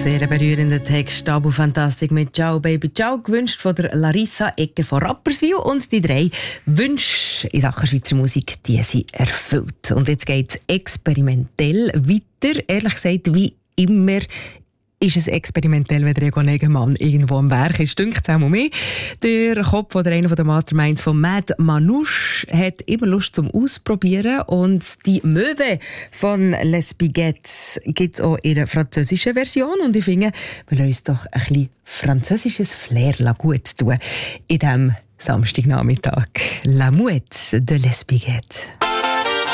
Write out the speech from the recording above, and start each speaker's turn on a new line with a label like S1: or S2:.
S1: Sehr berührender Text, Tabu Fantastik mit «Ciao Baby Ciao», gewünscht von der Larissa Egger von Rapperswil. Und die 3 Wünsche in Sachen Schweizer Musik, die sind erfüllt. Und jetzt geht es experimentell weiter. Ehrlich gesagt, wie immer ist es experimentell, wenn der Egon Egemann irgendwo am Werk ist. Dünkt es auch mehr. Der Kopf oder einer der Masterminds von Mad Manouche hat immer Lust zum Ausprobieren. Und die Möwe von Les Biguettes gibt es auch in einer französischen Version. Und ich finde, wir lassen uns doch ein bisschen französisches Flair gut tun in diesem Samstagnachmittag. La Mouette de Les Biguettes.